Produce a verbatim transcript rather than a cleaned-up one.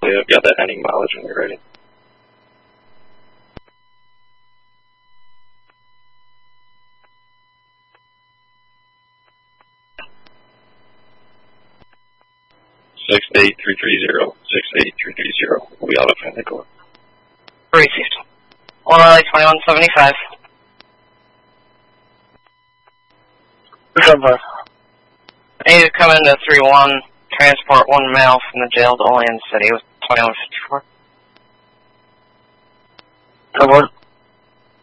Okay, I've got that ending mileage when you're ready. Six eight three three zero. Six eight three three zero. We auto family core. Received. One Riley twenty-one seventy-five. December. I need to come into three one, transport one male from the jail to Olean City with twenty-one fifty-four. Come on.